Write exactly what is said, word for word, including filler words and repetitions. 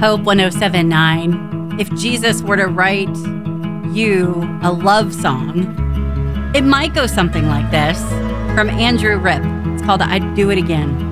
Hope one oh seven point nine. If Jesus were to write you a love song, it might go something like this from Andrew Ripp. It's called I'd Do It Again.